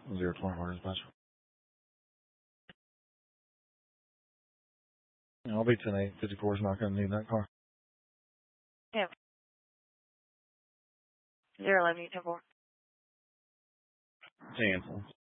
024 dispatch. I'll be 10-8. 54 is not going to need that car. Yeah. 011 10-4. Cancel.